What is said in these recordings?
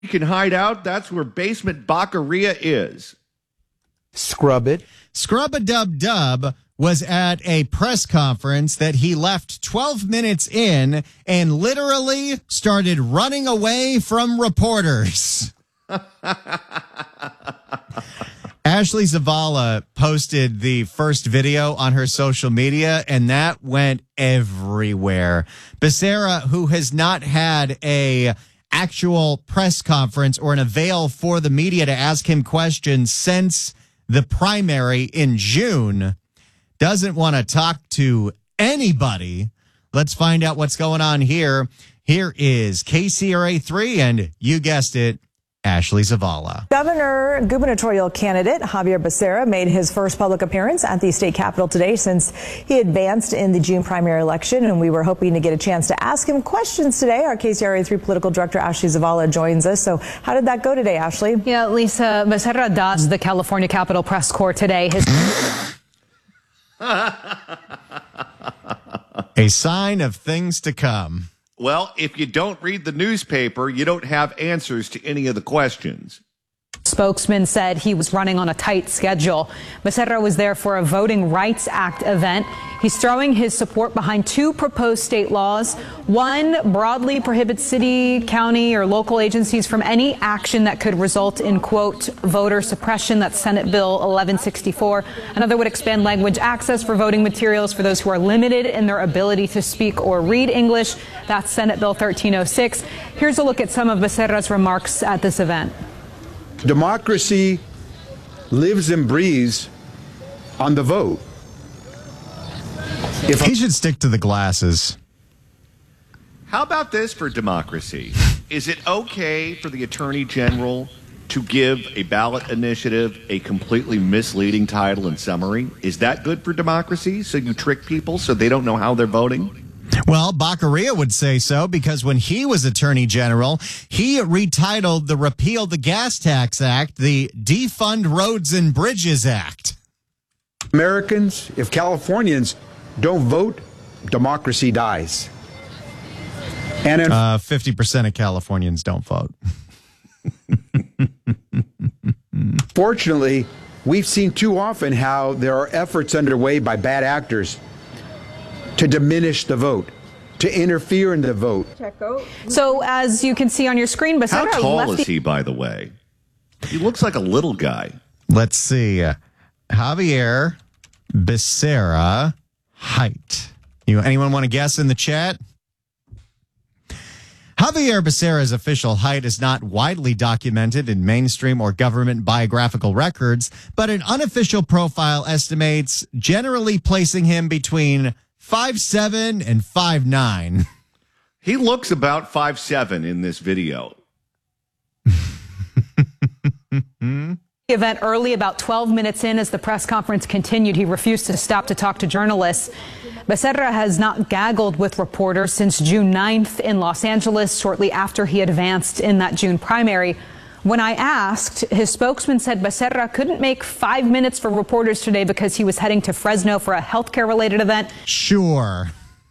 you can hide out, that's where Basement Baccaria is. Scrub it. Scrub-a-dub-dub was at a press conference that he left 12 minutes in and literally started running away from reporters. Ashley Zavala posted the first video on her social media, and that went everywhere. Becerra, who has not had a actual press conference or an avail for the media to ask him questions since the primary in June, doesn't want to talk to anybody. Let's find out what's going on here. Here is KCRA3, and you guessed it, Ashley Zavala. Gubernatorial candidate Javier Becerra made his first public appearance at the state capitol today since he advanced in the June primary election, and we were hoping to get a chance to ask him questions today. Our KCRA3 political director Ashley Zavala joins us. So how did that go today, Ashley? Yeah, Lisa, Becerra dodged the California Capitol Press Corps today. A sign of things to come. Well, if you don't read the newspaper, you don't have answers to any of the questions. Spokesman said he was running on a tight schedule. Becerra was there for a Voting Rights Act event. He's throwing his support behind two proposed state laws. One broadly prohibits city, county, or local agencies from any action that could result in, quote, voter suppression. That's Senate Bill 1164. Another would expand language access for voting materials for those who are limited in their ability to speak or read English. That's Senate Bill 1306. Here's a look at some of Becerra's remarks at this event. Democracy lives and breathes on the vote. He should stick to the glasses. How about this for democracy? Is it okay for the Attorney General to give a ballot initiative a completely misleading title and summary? Is that good for democracy? So you trick people so they don't know how they're voting? Well, Baccaria would say so, because when he was Attorney General, he retitled the Repeal the Gas Tax Act the Defund Roads and Bridges Act. Americans, if Californians don't vote, democracy dies. And 50% of Californians don't vote. Fortunately, we've seen too often how there are efforts underway by bad actors to diminish the vote, to interfere in the vote. So as you can see on your screen, Becerra How tall is he, by the way? He looks like a little guy. Let's see. Javier Becerra height. Anyone want to guess in the chat? Javier Becerra's official height is not widely documented in mainstream or government biographical records, but an unofficial profile estimates generally placing him between 5'7" and 5'9". He looks about 5'7" in this video. Event early, about 12 minutes in, as the press conference continued, he refused to stop to talk to journalists. Becerra has not gaggled with reporters since June 9th in Los Angeles, shortly after he advanced in that June primary. When I asked, his spokesman said Becerra couldn't make 5 minutes for reporters today because he was heading to Fresno for a healthcare-related event. Sure.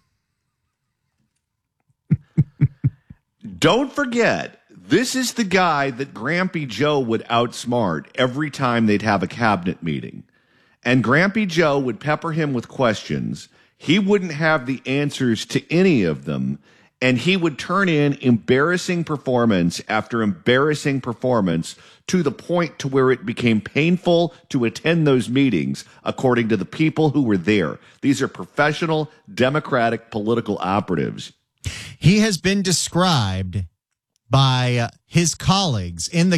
Don't forget, this is the guy that Grampy Joe would outsmart every time they'd have a cabinet meeting. And Grampy Joe would pepper him with questions. He wouldn't have the answers to any of them. And he would turn in embarrassing performance after embarrassing performance to the point to where it became painful to attend those meetings, according to the people who were there. These are professional Democratic political operatives. He has been described by his colleagues in the